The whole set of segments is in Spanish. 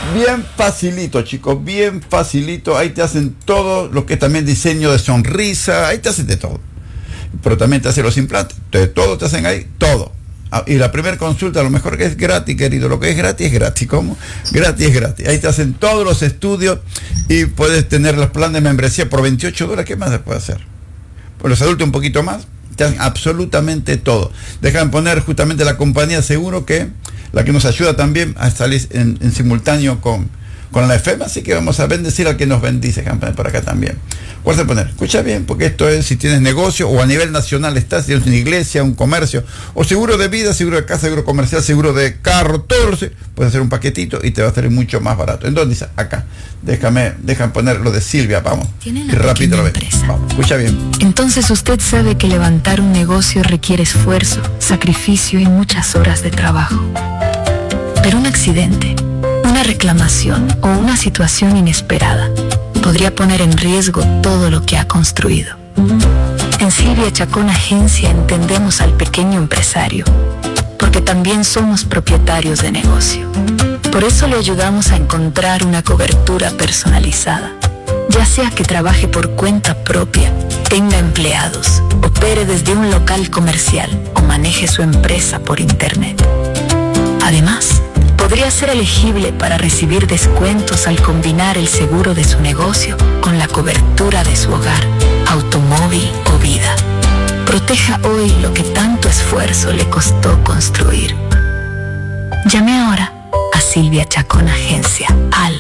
Bien facilito, chicos, bien facilito. Ahí te hacen todo lo que es también diseño de sonrisa, ahí te hacen de todo. Pero también te hacen los implantes, de todo te hacen ahí, todo. Y la primera consulta, lo mejor que es gratis, querido. Lo que es gratis. ¿Cómo? Gratis es gratis. Ahí te hacen todos los estudios y puedes tener los planes de membresía por $28. ¿Qué más se puede hacer? Por los adultos un poquito más. Te hacen absolutamente todo. Dejan poner justamente la compañía seguro, que la que nos ayuda también a salir en simultáneo con la FM, así que vamos a bendecir al que nos bendice, campaña por acá también. ¿Cuál se poner? Escucha bien, porque esto es si tienes negocio o a nivel nacional estás, si tienes una iglesia, un comercio, o seguro de vida, seguro de casa, seguro comercial, seguro de carro, todo lo puedes hacer un paquetito y te va a salir mucho más barato. Entonces dice, acá, déjame poner lo de Silvia, vamos. Tiene una rápido lo ves. Empresa. Vamos, escucha bien. Entonces usted sabe que levantar un negocio requiere esfuerzo, sacrificio y muchas horas de trabajo. Pero un accidente, una reclamación o una situación inesperada podría poner en riesgo todo lo que ha construido. En Silvia Chacón Agencia entendemos al pequeño empresario, porque también somos propietarios de negocio. Por eso le ayudamos a encontrar una cobertura personalizada, ya sea que trabaje por cuenta propia, tenga empleados, opere desde un local comercial o maneje su empresa por internet. Además, podría ser elegible para recibir descuentos al combinar el seguro de su negocio con la cobertura de su hogar, automóvil o vida. Proteja hoy lo que tanto esfuerzo le costó construir. Llame ahora a Silvia Chacón Agencia al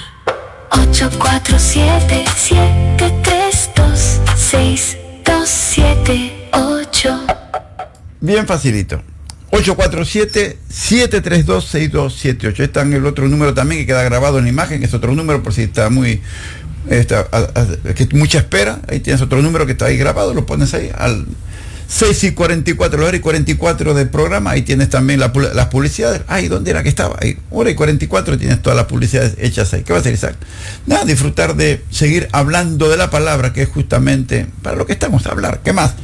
847-732-6278. Bien facilito. 847-732-6278. Está en el otro número también que queda grabado en la imagen, que es otro número por si está que mucha espera. Ahí tienes otro número que está ahí grabado, lo pones ahí al 6:44, la hora y 44 del programa. Ahí tienes también las publicidades. Ahí, ¿dónde era que estaba? Ahí, hora y 44, tienes todas las publicidades hechas ahí. ¿Qué va a hacer, Isaac? Nada, disfrutar de seguir hablando de la palabra, que es justamente para lo que estamos a hablar. ¿Qué más?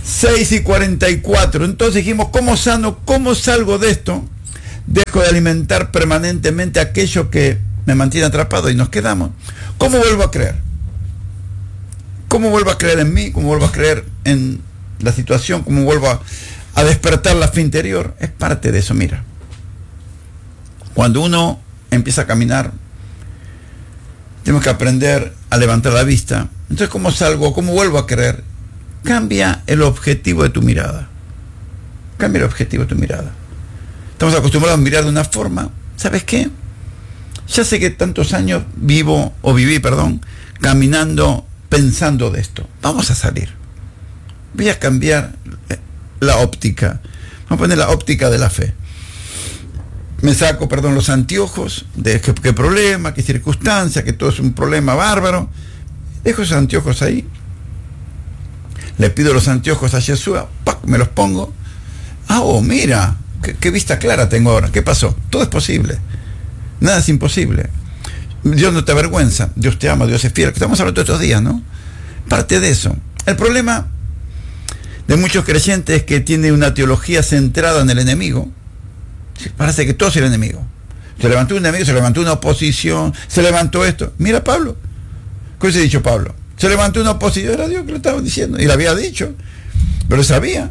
6:44. Entonces dijimos, ¿cómo sano? ¿Cómo salgo de esto? Dejo de alimentar permanentemente aquello que me mantiene atrapado y nos quedamos. ¿Cómo vuelvo a creer? ¿Cómo vuelvo a creer en mí? ¿Cómo vuelvo a creer en la situación? ¿Cómo vuelvo a despertar la fe interior? Es parte de eso, mira. Cuando uno empieza a caminar, tenemos que aprender a levantar la vista. Entonces, ¿cómo salgo? ¿Cómo vuelvo a creer? Cambia el objetivo de tu mirada. Cambia el objetivo de tu mirada. Estamos acostumbrados a mirar de una forma. ¿Sabes qué? Ya sé que tantos años viví, caminando, pensando de esto. Vamos a salir. Voy a cambiar la óptica. Vamos a poner la óptica de la fe. Me saco, los anteojos de qué problema, qué circunstancia, que todo es un problema bárbaro. Dejo esos anteojos ahí. Le pido los anteojos a Yeshua, ¡pac!, me los pongo. Mira, qué vista clara tengo ahora. ¿Qué pasó? Todo es posible. Nada es imposible. Dios no te avergüenza. Dios te ama, Dios es fiel. Estamos hablando todos estos días, ¿no? Parte de eso. El problema de muchos creyentes es que tiene una teología centrada en el enemigo. Parece que todo es el enemigo. Se levantó un enemigo, se levantó una oposición, se levantó esto. Mira Pablo. ¿Qué hubiese dicho Pablo? Se levantó una oposición, era Dios que lo estaba diciendo, y lo había dicho, pero sabía.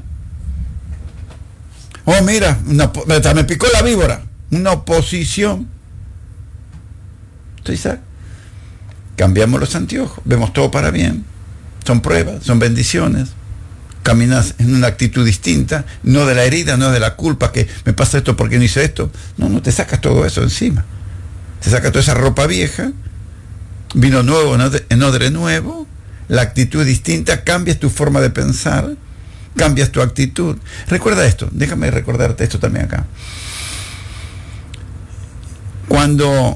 Mira, me picó la víbora, una oposición. Entonces, cambiamos los anteojos, vemos todo para bien, son pruebas, son bendiciones, caminas en una actitud distinta, no de la herida, no de la culpa, que me pasa esto porque no hice esto. No te sacas todo eso encima, te sacas toda esa ropa vieja, vino nuevo en odre nuevo, la actitud es distinta, cambias tu forma de pensar, cambias tu actitud. Recuerda esto, déjame recordarte esto también acá. Cuando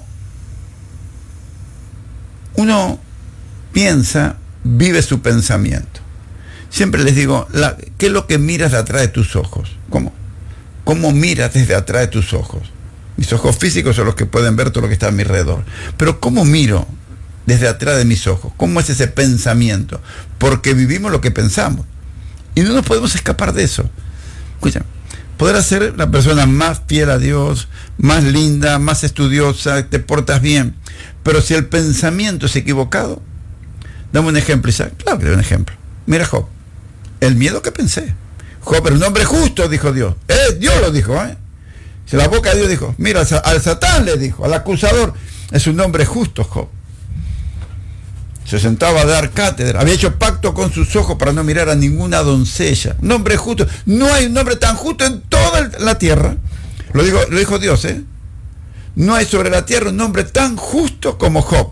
uno piensa, vive su pensamiento. Siempre les digo, ¿qué es lo que miras de atrás de tus ojos? ¿Cómo miras desde atrás de tus ojos? Mis ojos físicos son los que pueden ver todo lo que está a mi alrededor. Pero ¿cómo miro desde atrás de mis ojos? ¿Cómo es ese pensamiento? Porque vivimos lo que pensamos. Y no nos podemos escapar de eso. Escuchen, Podrás ser la persona más fiel a Dios, más linda, más estudiosa, te portas bien, pero si el pensamiento es equivocado, dame un ejemplo, Isaac. Claro que doy un ejemplo. Mira Job, el miedo que pensé. Job era un hombre justo, dijo Dios. Dios lo dijo, ¿eh? Si la boca de Dios dijo, mira, al Satán le dijo, al acusador, es un hombre justo, Job. Se sentaba a dar cátedra, había hecho pacto con sus ojos para no mirar a ninguna doncella. Un hombre justo, no hay un hombre tan justo en toda la tierra. Lo dijo Dios, ¿eh? No hay sobre la tierra un hombre tan justo como Job.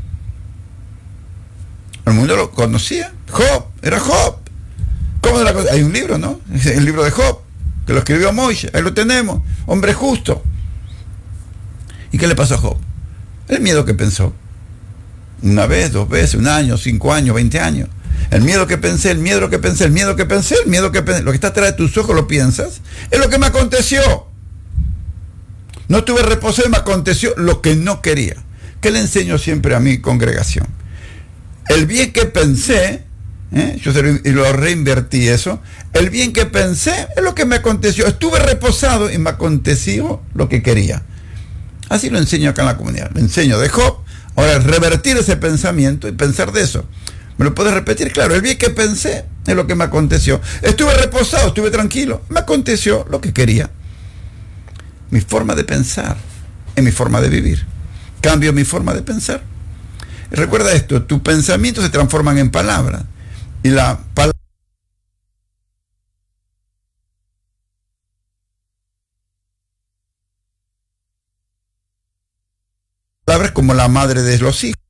El mundo lo conocía. Job, era Job. ¿Cómo era la cosa? Hay un libro, ¿no? El libro de Job, que lo escribió Moisés, ahí lo tenemos. Hombre justo. ¿Y qué le pasó a Job? El miedo que pensó. Una vez, 2 veces, 1 año, 5 años, 20 años. El miedo que pensé, el miedo que pensé, el miedo que pensé, el miedo que pensé. Lo que está atrás de tus ojos lo piensas. Es lo que me aconteció. No tuve reposo y me aconteció lo que no quería. ¿Qué le enseño siempre a mi congregación? El bien que pensé, yo lo reinvertí eso. El bien que pensé es lo que me aconteció. Estuve reposado y me aconteció lo que quería. Así lo enseño acá en la comunidad. Lo enseño de Job. Ahora, revertir ese pensamiento y pensar de eso. ¿Me lo puedes repetir? Claro, el bien que pensé es lo que me aconteció. Estuve reposado, estuve tranquilo. Me aconteció lo que quería. Mi forma de pensar es mi forma de vivir. Cambio mi forma de pensar. Y recuerda esto, tus pensamientos se transforman en palabras. Y la palabra es como la madre de los hijos.